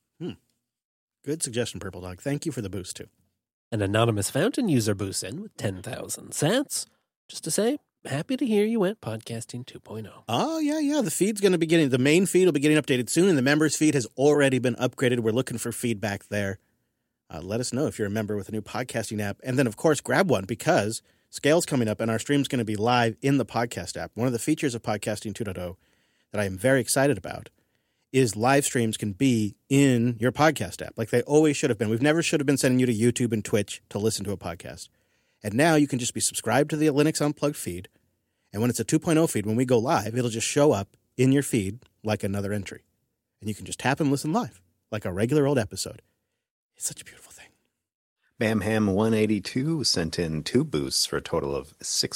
Good suggestion, Purple Dog. Thank you for the boost, too. An anonymous fountain user boosts in with 10,000 sats. Just to say, happy to hear you went podcasting 2.0. Oh, yeah. The feed's going to be the main feed will be getting updated soon, and the members feed has already been upgraded. We're looking for feedback there. Let us know if you're a member with a new podcasting app. And then, of course, grab one because Scale's coming up and our stream's going to be live in the podcast app. One of the features of Podcasting 2.0 that I am very excited about is live streams can be in your podcast app like they always should have been. We've never should have been sending you to YouTube and Twitch to listen to a podcast. And now you can just be subscribed to the Linux Unplugged feed. And when it's a 2.0 feed, when we go live, it'll just show up in your feed like another entry. And you can just tap and listen live like a regular old episode. It's such a beautiful thing. BamHam182 sent in 2 boosts for a total of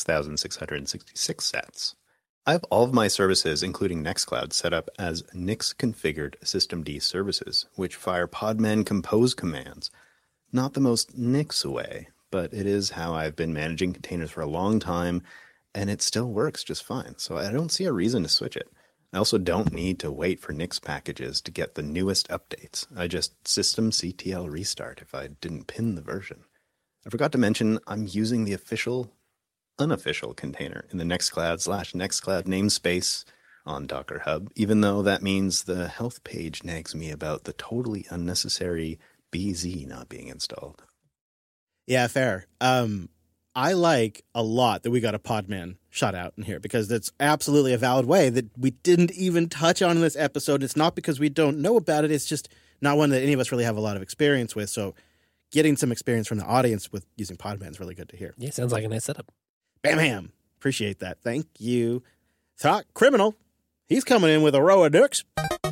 6,666 sats. I have all of my services, including Nextcloud, set up as Nix-configured systemd services, which fire Podman compose commands. Not the most Nix way, but it is how I've been managing containers for a long time, and it still works just fine, so I don't see a reason to switch it. I also don't need to wait for Nix packages to get the newest updates. I just systemctl restart if I didn't pin the version. I forgot to mention I'm using the unofficial container in the Nextcloud/Nextcloud namespace on Docker Hub, even though that means the health page nags me about the totally unnecessary BZ not being installed. Yeah, fair. I like a lot that we got a Podman shout out in here because that's absolutely a valid way that we didn't even touch on in this episode. It's not because we don't know about it. It's just not one that any of us really have a lot of experience with. So getting some experience from the audience with using Podman is really good to hear. Yeah, sounds like a nice setup. Bam Ham. Appreciate that. Thank you. Thought Criminal. He's coming in with a row of dicks.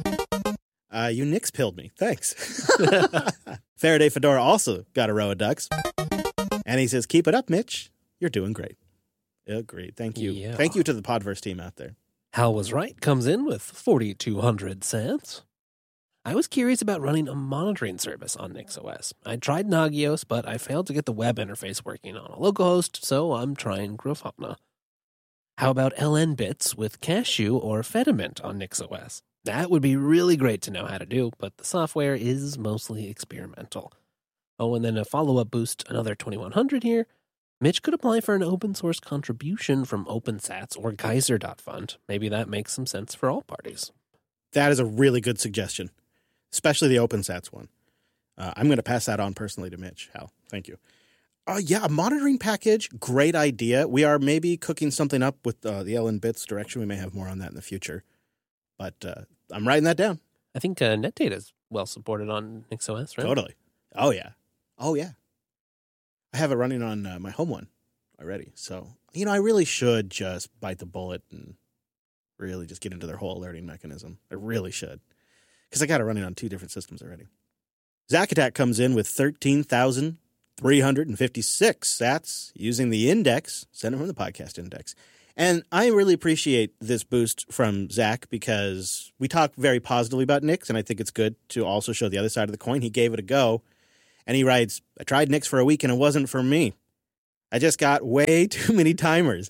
You Nix pilled me. Thanks. Faraday Fedora also got a row of ducks. And he says, keep it up, Mitch. You're doing great. Agreed. Thank you. Yeah. Thank you to the Podverse team out there. Hal was right comes in with 4,200 cents. I was curious about running a monitoring service on NixOS. I tried Nagios, but I failed to get the web interface working on a localhost, so I'm trying Grafana. How about LNbits with Cashew or Fedimint on NixOS? That would be really great to know how to do, but the software is mostly experimental. Oh, and then a follow-up boost, another 2,100 here. Mitch could apply for an open-source contribution from OpenSats or Geyser.fund. Maybe that makes some sense for all parties. That is a really good suggestion, especially the OpenSats one. I'm going to pass that on personally to Mitch, Hal. Thank you. Yeah, a monitoring package, great idea. We are maybe cooking something up with the LNbits direction. We may have more on that in the future. But I'm writing that down. I think NetData is well supported on NixOS, right? Totally. Oh, yeah. I have it running on my home one already. So, I really should just bite the bullet and really just get into their whole alerting mechanism. I really should. Because I got it running on 2 different systems already. Zack Attack comes in with 13,000 356 sats using the index, sent it from the podcast index. And I really appreciate this boost from Zach because we talk very positively about Nix, and I think it's good to also show the other side of the coin. He gave it a go, and he writes, I tried Nix for a week, and it wasn't for me. I just got way too many timers.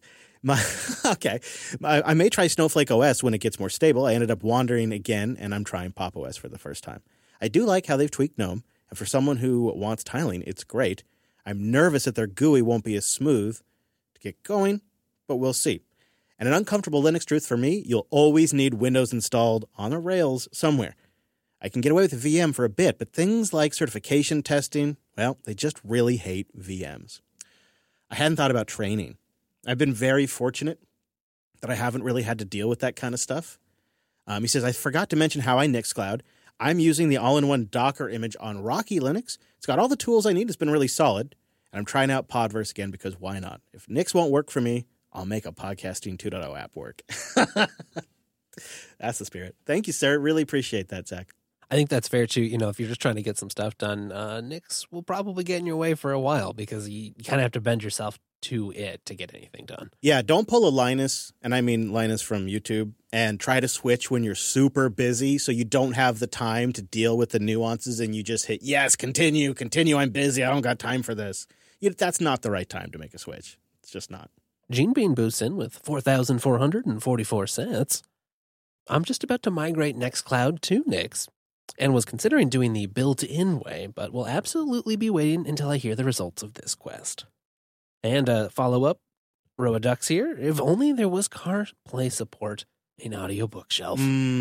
I may try Snowflake OS when it gets more stable. I ended up wandering again, and I'm trying Pop OS for the first time. I do like how they've tweaked GNOME, and for someone who wants tiling, it's great. I'm nervous that their GUI won't be as smooth to get going, but we'll see. And an uncomfortable Linux truth for me, you'll always need Windows installed on the rails somewhere. I can get away with a VM for a bit, but things like certification testing, well, they just really hate VMs. I hadn't thought about training. I've been very fortunate that I haven't really had to deal with that kind of stuff. He says, I forgot to mention how I Nixcloud. I'm using the all-in-one Docker image on Rocky Linux. It's got all the tools I need. It's been really solid. And I'm trying out Podverse again because why not? If Nix won't work for me, I'll make a Podcasting 2.0 app work. That's the spirit. Thank you, sir. Really appreciate that, Zach. I think that's fair too. You know, if you're just trying to get some stuff done, Nix will probably get in your way for a while because you kind of have to bend yourself to it to get anything done. Yeah, don't pull a Linus, and I mean Linus from YouTube, and try to switch when you're super busy so you don't have the time to deal with the nuances and you just hit, yes, continue, I'm busy, I don't got time for this. That's not the right time to make a switch. It's just not. Gene Bean boosts in with 4,444 sats. I'm just about to migrate Nextcloud to Nix and was considering doing the built-in way, but will absolutely be waiting until I hear the results of this quest. And a follow-up, Roa Ducks here. If only there was CarPlay support in Audio Bookshelf.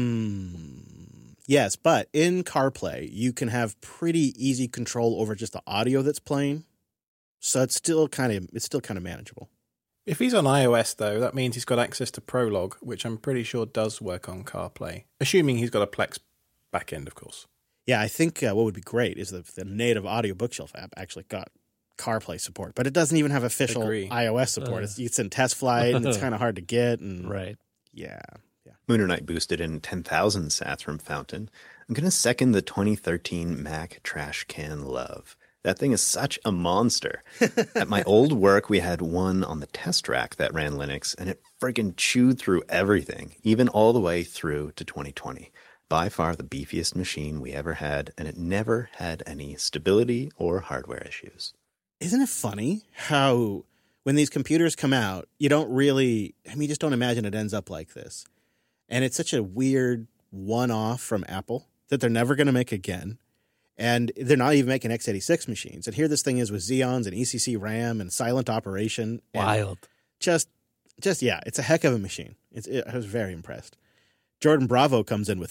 Yes, but in CarPlay, you can have pretty easy control over just the audio that's playing. So it's still kind of manageable. If he's on iOS, though, that means he's got access to Prolog, which I'm pretty sure does work on CarPlay, assuming he's got a Plex backend, of course. Yeah, I think what would be great is the native Audio Bookshelf app actually got CarPlay support, but it doesn't even have official iOS support. It's in test flight, and it's kind of hard to get. And right. Yeah. Mooner Knight boosted in 10,000 sats from Fountain. I'm going to second the 2013 Mac Trash Can Love. That thing is such a monster. At my old work, we had one on the test rack that ran Linux, and it friggin' chewed through everything, even all the way through to 2020. By far the beefiest machine we ever had, and it never had any stability or hardware issues. Isn't it funny how when these computers come out, you just don't imagine it ends up like this. And it's such a weird one-off from Apple that they're never going to make again. And they're not even making x86 machines. And here this thing is with Xeons and ECC RAM and silent operation. Wild. Just yeah, it's a heck of a machine. I was very impressed. Jordan Bravo comes in with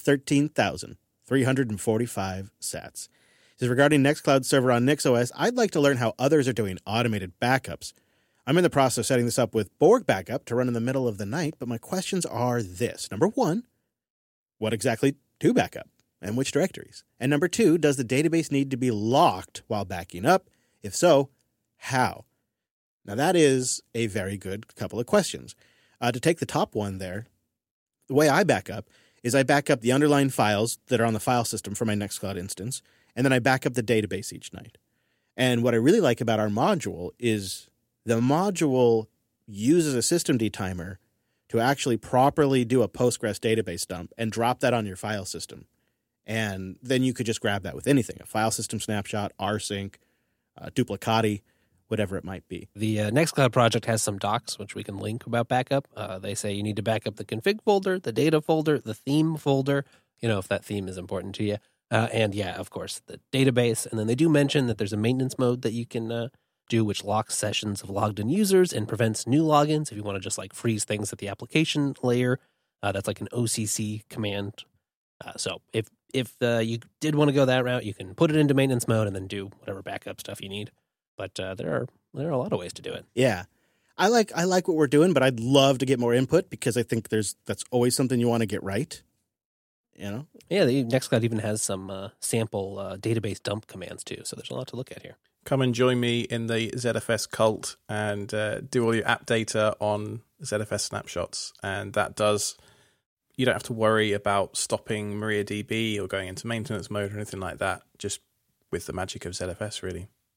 13,345 sats. He says, regarding Nextcloud server on NixOS, I'd like to learn how others are doing automated backups. I'm in the process of setting this up with Borg Backup to run in the middle of the night, but my questions are this. Number one, what exactly to backup and which directories? And number two, does the database need to be locked while backing up? If so, how? Now that is a very good couple of questions. To take the top one there, the way I back up is I back up the underlying files that are on the file system for my Nextcloud instance, and then I back up the database each night. And what I really like about our module is the module uses a systemd timer to actually properly do a Postgres database dump and drop that on your file system. And then you could just grab that with anything, a file system snapshot, rsync, duplicati, whatever it might be. The Nextcloud project has some docs, which we can link about backup. They say you need to back up the config folder, the data folder, the theme folder, if that theme is important to you. And yeah, of course, the database. And then they do mention that there's a maintenance mode that you can do, which locks sessions of logged in users and prevents new logins. If you want to just freeze things at the application layer, that's like an OCC command. So if you did want to go that route, you can put it into maintenance mode and then do whatever backup stuff you need. But there are a lot of ways to do it. Yeah. I like what we're doing, but I'd love to get more input because I think that's always something you want to get right. Yeah, the Nextcloud even has some sample database dump commands too, so there's a lot to look at here. Come and join me in the ZFS cult and do all your app data on ZFS snapshots. And that does, you don't have to worry about stopping MariaDB or going into maintenance mode or anything like that, just with the magic of ZFS, really.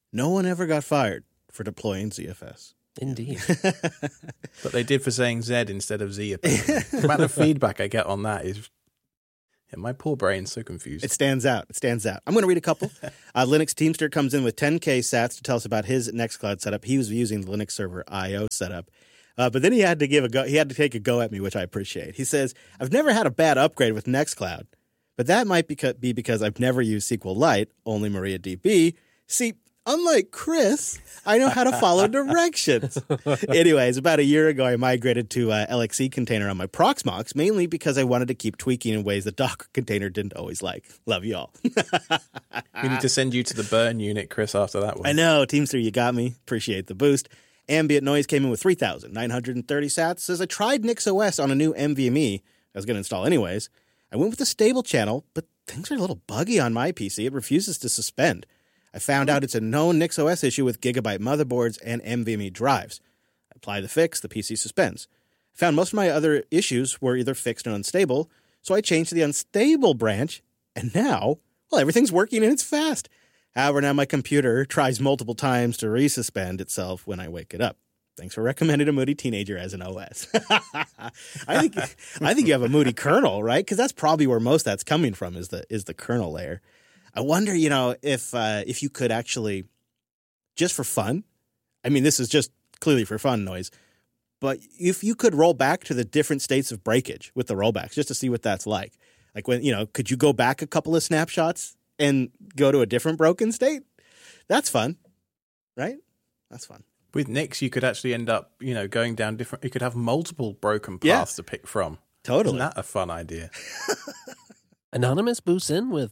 No one ever got fired for deploying ZFS. Indeed. But they did for saying Z instead of Z. Apparently. The amount of feedback I get on that is, my poor brain's so confused. It stands out. I'm going to read a couple. Linux Teamster comes in with 10K sats to tell us about his Nextcloud setup. He was using the Linux Server IO setup. But then he had to take a go at me, which I appreciate. He says, I've never had a bad upgrade with Nextcloud, but that might be because I've never used SQLite, only MariaDB. See, unlike Chris, I know how to follow directions. Anyways, about a year ago, I migrated to LXC container on my Proxmox, mainly because I wanted to keep tweaking in ways the Docker container didn't always like. Love you all. We need to send you to the burn unit, Chris, after that one. I know. Teamster, you got me. Appreciate the boost. Ambient Noise came in with 3,930 sats. Says, I tried NixOS on a new NVMe. I was going to install anyways. I went with a stable channel, but things are a little buggy on my PC. It refuses to suspend. I found out it's a known NixOS issue with Gigabyte motherboards and NVMe drives. I apply the fix, the PC suspends. I found most of my other issues were either fixed or unstable, so I changed to the unstable branch, and now, well, everything's working and it's fast. However, now my computer tries multiple times to resuspend itself when I wake it up. Thanks for recommending a moody teenager as an OS. I think you have a moody kernel, right? Because that's probably where most that's coming from is the kernel layer. I wonder, if you could actually, just for fun, I mean, this is just clearly for fun noise, but if you could roll back to the different states of breakage with the rollbacks, just to see what that's like. Like when, could you go back a couple of snapshots and go to a different broken state? That's fun, right? That's fun. With Nix, you could actually end up, going down different, you could have multiple broken paths to pick from. Totally. Isn't that a fun idea? Anonymous boosts in with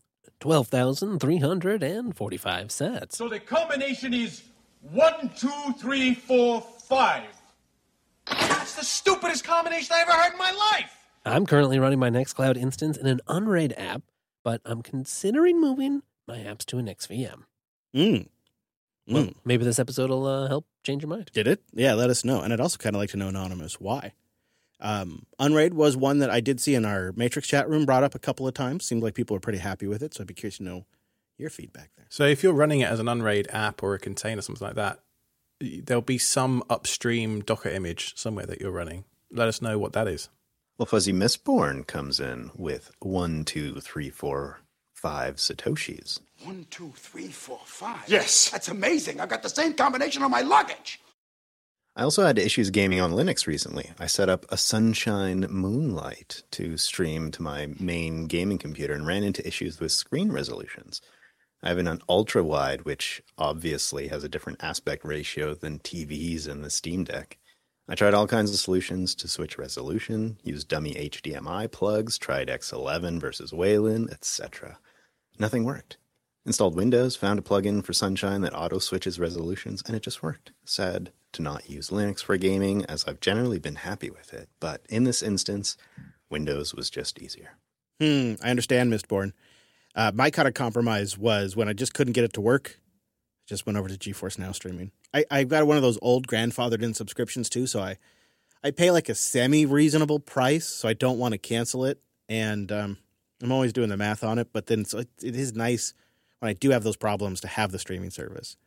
12,345 sats. So the combination is 1, 2, 3, 4, 5. That's the stupidest combination I ever heard in my life. I'm currently running my Nextcloud instance in an Unraid app, but I'm considering moving my apps to an XVM. Well, maybe this episode will help change your mind. Did it? Yeah, let us know. And I'd also kind of like to know, Anonymous, why. Unraid was one that I did see in our Matrix chat room, brought up a couple of times. Seemed like people were pretty happy with it, so I'd be curious to know your feedback there. So if you're running it as an Unraid app or a container, something like that, there'll be some upstream Docker image somewhere that you're running. Let us know what that is. Well, Fuzzy Mistborn comes in with 1, 2, 3, 4, 5 Satoshis. 1, 2, 3, 4, 5. Yes, that's amazing. I've got the same combination on my luggage. I also had issues gaming on Linux recently. I set up a Sunshine Moonlight to stream to my main gaming computer and ran into issues with screen resolutions. I have an ultra wide, which obviously has a different aspect ratio than TVs and the Steam Deck. I tried all kinds of solutions to switch resolution, used dummy HDMI plugs, tried X11 versus Wayland, etc. Nothing worked. Installed Windows, found a plugin for Sunshine that auto-switches resolutions, and it just worked. Sad to not use Linux for gaming, as I've generally been happy with it. But in this instance, Windows was just easier. I understand, Mistborn. My kind of compromise was when I just couldn't get it to work, I just went over to GeForce Now streaming. I've got one of those old grandfathered-in subscriptions, too, so I pay like a semi-reasonable price, so I don't want to cancel it. And I'm always doing the math on it, but then it is nice when I do have those problems to have the streaming service.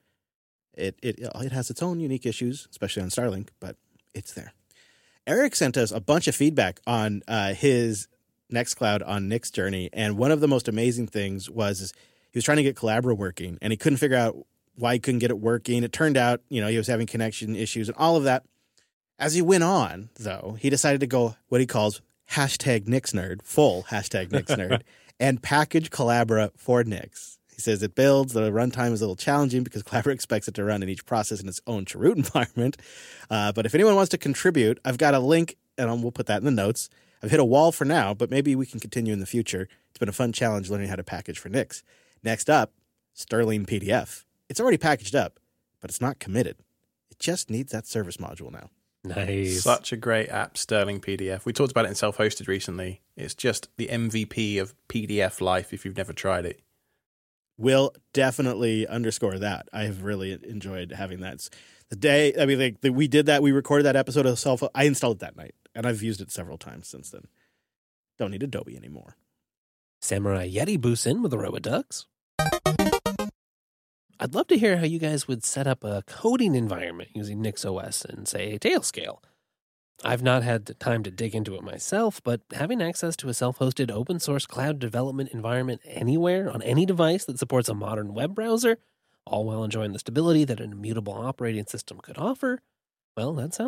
It has its own unique issues, especially on Starlink, but it's there. Eric sent us a bunch of feedback on his Nextcloud on Nick's journey, and one of the most amazing things was he was trying to get Collabora working, and he couldn't figure out why he couldn't get it working. It turned out, he was having connection issues and all of that. As he went on, though, he decided to go what he calls #NixNerd, full #NixNerd, and package Collabora for Nix. He says it builds. The runtime is a little challenging because Collabora expects it to run in each process in its own root environment. But if anyone wants to contribute, I've got a link, and we'll put that in the notes. I've hit a wall for now, but maybe we can continue in the future. It's been a fun challenge learning how to package for Nix. Next up, Sterling PDF. It's already packaged up, but it's not committed. It just needs that service module now. Nice. Such a great app, Sterling PDF. We talked about it in Self-Hosted recently. It's just the MVP of PDF life if you've never tried it. Will definitely underscore that. I have really enjoyed having that. It's the day, we did that. We recorded that episode of I installed it that night, and I've used it several times since then. Don't need Adobe anymore. Samurai Yeti boosts in with the Roboducks. I'd love to hear how you guys would set up a coding environment using NixOS and, say, Tailscale. I've not had the time to dig into it myself, but having access to a self-hosted open-source cloud development environment anywhere on any device that supports a modern web browser, all while enjoying the stability that an immutable operating system could offer, well, that sounds